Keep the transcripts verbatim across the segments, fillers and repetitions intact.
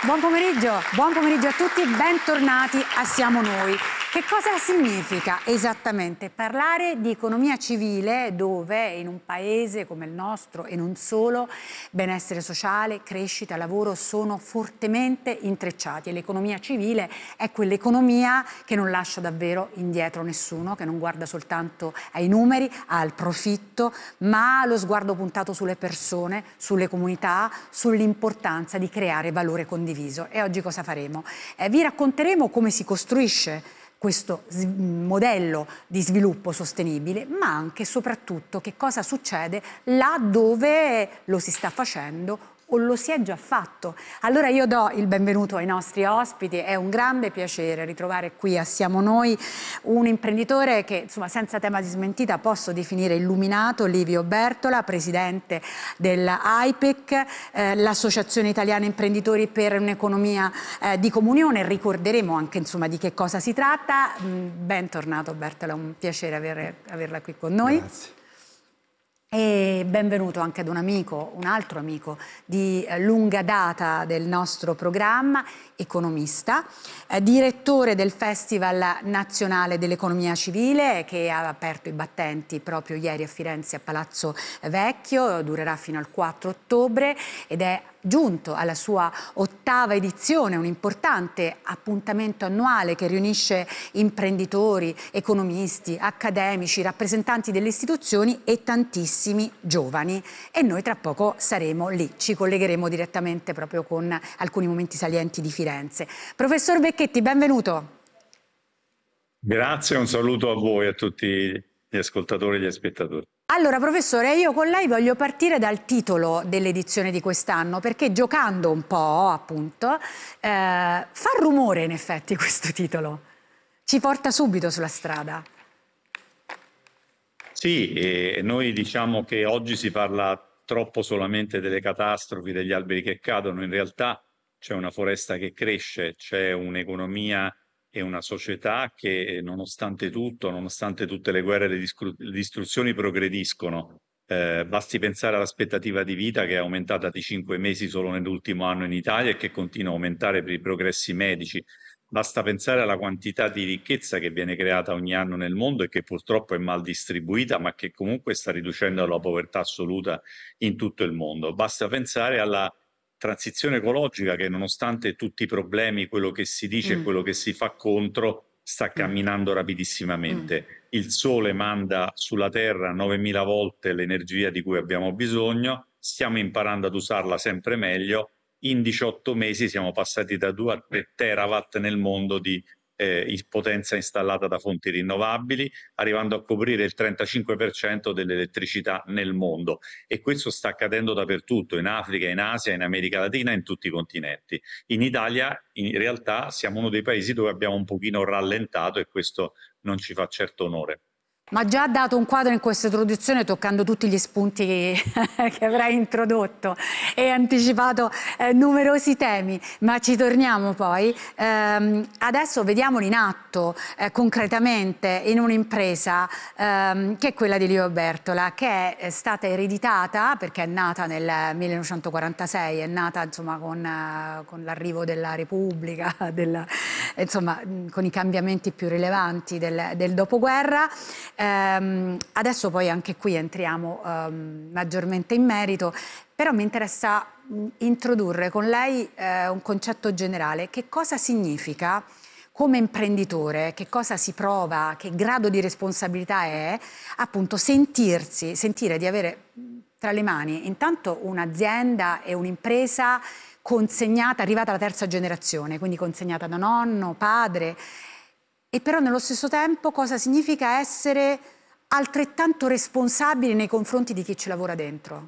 Buon pomeriggio, buon pomeriggio a tutti e bentornati a Siamo Noi. Che cosa significa esattamente parlare di economia civile dove in un paese come il nostro e non solo benessere sociale, crescita, lavoro sono fortemente intrecciati e l'economia civile è quell'economia che non lascia davvero indietro nessuno, che non guarda soltanto ai numeri, al profitto, ma ha lo sguardo puntato sulle persone, sulle comunità, sull'importanza di creare valore condiviso. E oggi cosa faremo? Eh, vi racconteremo come si costruisce questo modello di sviluppo sostenibile, ma anche e soprattutto che cosa succede là dove lo si sta facendo o lo si è già fatto. Allora io do il benvenuto ai nostri ospiti, è un grande piacere ritrovare qui a Siamo Noi un imprenditore che insomma senza tema di smentita posso definire illuminato, Livio Bertola, presidente dell'AIPEC, eh, l'Associazione Italiana Imprenditori per un'Economia eh, di Comunione. Ricorderemo anche insomma di che cosa si tratta. Bentornato Bertola, è un piacere aver, averla qui con noi. Grazie. E benvenuto anche ad un amico, un altro amico di lunga data del nostro programma, economista, eh, direttore del Festival Nazionale dell'Economia Civile che ha aperto i battenti proprio ieri a Firenze a Palazzo Vecchio, durerà fino al quattro ottobre ed è giunto alla sua ottava edizione, un importante appuntamento annuale che riunisce imprenditori, economisti, accademici, rappresentanti delle istituzioni e tantissimi giovani. E noi tra poco saremo lì, ci collegheremo direttamente proprio con alcuni momenti salienti di Firenze. Professor Becchetti, benvenuto. Grazie, un saluto a voi, a tutti gli ascoltatori e gli spettatori. Allora, professore, io con lei voglio partire dal titolo dell'edizione di quest'anno, perché giocando un po', appunto, eh, fa rumore in effetti questo titolo. Ci porta subito sulla strada. Sì, e noi diciamo che oggi si parla troppo solamente delle catastrofi, degli alberi che cadono. In realtà c'è una foresta che cresce, c'è un'economia e una società che nonostante tutto, nonostante tutte le guerre e le, le distruzioni progrediscono. Eh, basti pensare all'aspettativa di vita che è aumentata di cinque mesi solo nell'ultimo anno in Italia e che continua a aumentare per i progressi medici. Basta pensare alla quantità di ricchezza che viene creata ogni anno nel mondo e che purtroppo è mal distribuita, ma che comunque sta riducendo la povertà assoluta in tutto il mondo. Basta pensare alla transizione ecologica che nonostante tutti i problemi, quello che si dice e mm. quello che si fa contro, sta camminando mm. rapidissimamente. Mm. Il sole manda sulla Terra novemila volte l'energia di cui abbiamo bisogno, stiamo imparando ad usarla sempre meglio. In diciotto mesi siamo passati da due a tre terawatt nel mondo di eh, potenza installata da fonti rinnovabili, arrivando a coprire il trentacinque per cento dell'elettricità nel mondo. E questo sta accadendo dappertutto, in Africa, in Asia, in America Latina, in tutti i continenti. In Italia, in realtà, siamo uno dei paesi dove abbiamo un pochino rallentato e questo non ci fa certo onore. Ma già ha dato un quadro in questa introduzione toccando tutti gli spunti che, che avrai introdotto e anticipato eh, numerosi temi, ma ci torniamo poi. Ehm, adesso vediamolo in atto eh, concretamente in un'impresa ehm, che è quella di Livio Bertola, che è stata ereditata perché è nata nel millenovecentoquarantasei, è nata insomma con, uh, con l'arrivo della Repubblica, del, insomma con i cambiamenti più rilevanti del, del dopoguerra. Um, adesso poi anche qui entriamo um, maggiormente in merito, però mi interessa mh, introdurre con lei eh, un concetto generale. Che cosa significa come imprenditore, che cosa si prova, che grado di responsabilità è appunto sentirsi, sentire di avere tra le mani intanto un'azienda e un'impresa consegnata, arrivata alla terza generazione, quindi consegnata da nonno, padre. E però nello stesso tempo cosa significa essere altrettanto responsabili nei confronti di chi ci lavora dentro?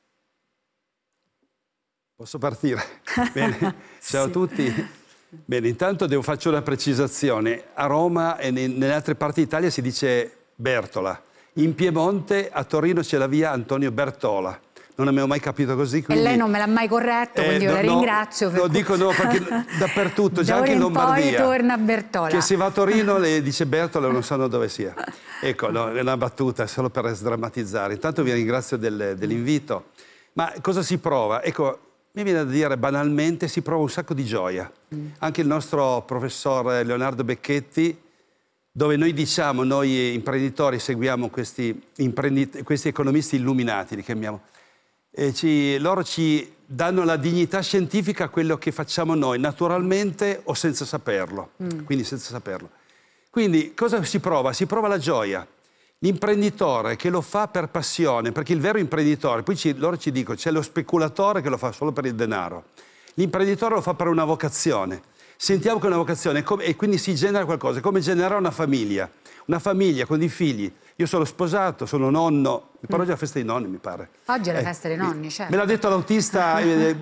Posso partire? Bene, ciao sì. a tutti. Bene, intanto devo fare una precisazione. A Roma e nelle altre parti d'Italia si dice Bertola. In Piemonte, a Torino, c'è la via Antonio Bertola. Non abbiamo mai capito così. Quindi... E lei non me l'ha mai corretto, eh, quindi io no, la ringrazio. No, per... dico no, perché dappertutto, già anche in Lombardia. Poi torna a Bertola. Che si va a Torino e dice Bertola e non sanno dove sia. Ecco, no, è una battuta, solo per sdrammatizzare. Intanto vi ringrazio del, dell'invito. Ma cosa si prova? Ecco, mi viene da dire banalmente, si prova un sacco di gioia. Mm. Anche il nostro professor Leonardo Becchetti, dove noi diciamo, noi imprenditori seguiamo questi, imprendit- questi economisti illuminati, li chiamiamo, e ci, loro ci danno la dignità scientifica a quello che facciamo noi, naturalmente o senza saperlo. Mm. Quindi senza saperlo. Quindi cosa si prova? Si prova la gioia. L'imprenditore che lo fa per passione, perché il vero imprenditore, poi ci, loro ci dicono, c'è lo speculatore che lo fa solo per il denaro. L'imprenditore lo fa per una vocazione. Sentiamo che è una vocazione e quindi si genera qualcosa, è come generare una famiglia, una famiglia con dei figli. Io sono sposato, sono nonno, mi pare oggi è la festa dei nonni, mi pare. Oggi è la eh, festa dei nonni, certo. Me l'ha detto l'autista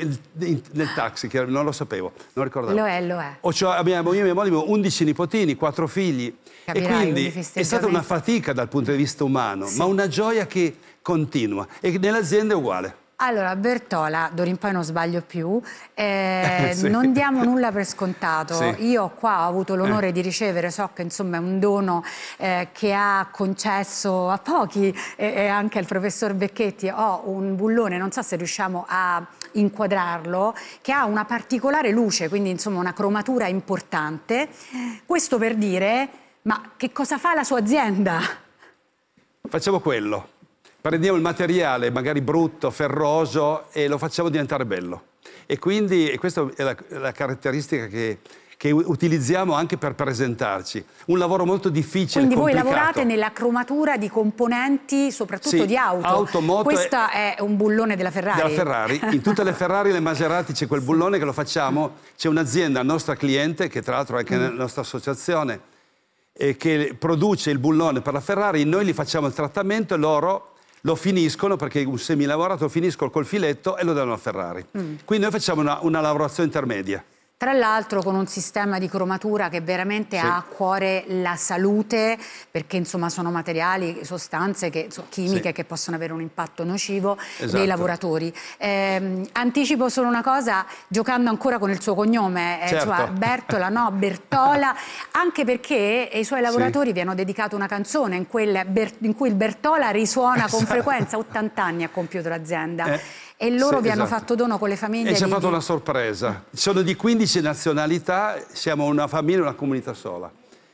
nel taxi, che non lo sapevo, non ricordavo. Lo è, lo è. O cioè, abbiamo, io e mia moglie abbiamo undici nipotini, quattro figli. Capirai, e quindi è stata una fatica dal punto di vista umano, sì, ma una gioia che continua. E nell'azienda è uguale. Allora, Bertola, d'ora in poi non sbaglio più, eh, sì, non diamo nulla per scontato. Sì. Io qua ho avuto l'onore eh. di ricevere, so che insomma è un dono eh, che ha concesso a pochi e, e anche al professor Becchetti. Ho un bullone, non so se riusciamo a inquadrarlo, che ha una particolare luce, quindi insomma una cromatura importante. Questo per dire, ma che cosa fa la sua azienda? Facciamo quello. Prendiamo il materiale, magari brutto, ferroso, e lo facciamo diventare bello. E quindi e questa è la, la caratteristica che, che utilizziamo anche per presentarci. Un lavoro molto difficile, quindi complicato. Voi lavorate nella cromatura di componenti, soprattutto sì, di auto. auto moto Questo è... è un bullone della Ferrari? Della Ferrari. In tutte le Ferrari e le Maserati c'è quel bullone che lo facciamo. C'è un'azienda nostra cliente, che tra l'altro è anche mm. nella nostra associazione, e che produce il bullone per la Ferrari. Noi gli facciamo il trattamento e loro lo finiscono, perché un semilavorato lo finiscono col filetto e lo danno a Ferrari. Mm. Quindi noi facciamo una, una lavorazione intermedia. Tra l'altro con un sistema di cromatura che veramente sì. ha a cuore la salute, perché insomma sono materiali, sostanze che, so, chimiche sì. che possono avere un impatto nocivo esatto. dei lavoratori. Eh, anticipo solo una cosa, giocando ancora con il suo cognome, eh, certo. cioè Bertola, no, Bertola, anche perché ai suoi lavoratori sì. vi hanno dedicato una canzone in, quel, in cui il Bertola risuona con esatto. frequenza. ottanta anni ha compiuto l'azienda. Eh. E loro sì, vi hanno esatto. fatto dono con le famiglie? E ci ha di... fatto una sorpresa. Sono di quindici nazionalità, siamo una famiglia, una comunità sola.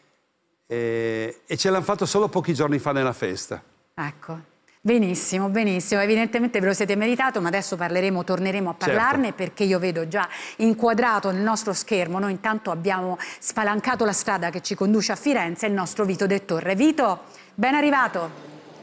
E, e ce l'hanno fatto solo pochi giorni fa nella festa. Ecco, benissimo, benissimo. Evidentemente ve lo siete meritato, ma adesso parleremo, torneremo a parlarne, certo. perché io vedo già inquadrato nel nostro schermo. Noi intanto abbiamo spalancato la strada che ci conduce a Firenze, il nostro Vito De Torre. Vito, ben arrivato.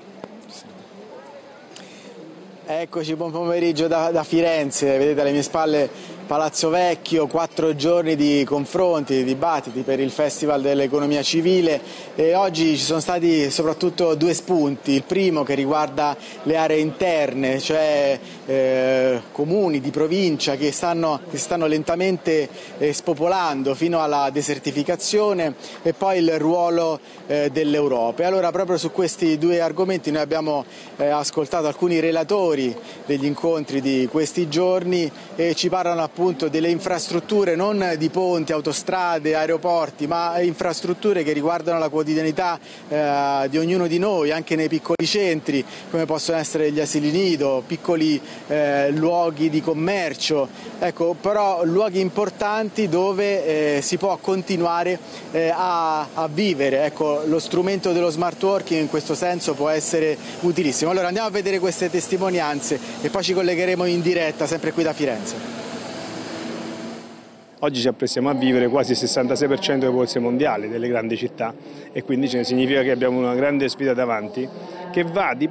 Eccoci, buon pomeriggio da, da Firenze, vedete alle mie spalle Palazzo Vecchio, quattro giorni di confronti, di dibattiti per il Festival dell'Economia Civile e oggi ci sono stati soprattutto due spunti, il primo che riguarda le aree interne, cioè eh, comuni di provincia che stanno, che stanno lentamente eh, spopolando fino alla desertificazione e poi il ruolo eh, dell'Europa. E allora proprio su questi due argomenti noi abbiamo eh, ascoltato alcuni relatori degli incontri di questi giorni e ci parlano appunto delle infrastrutture, non di ponti, autostrade, aeroporti, ma infrastrutture che riguardano la quotidianità eh, di ognuno di noi, anche nei piccoli centri, come possono essere gli asili nido, piccoli eh, luoghi di commercio, ecco, però luoghi importanti dove eh, si può continuare eh, a, a vivere. Ecco, lo strumento dello smart working in questo senso può essere utilissimo. Allora andiamo a vedere queste testimonianze e poi ci collegheremo in diretta sempre qui da Firenze. Oggi ci apprestiamo a vivere quasi il sessantasei per cento delle borse mondiali delle grandi città e quindi significa che abbiamo una grande sfida davanti che va di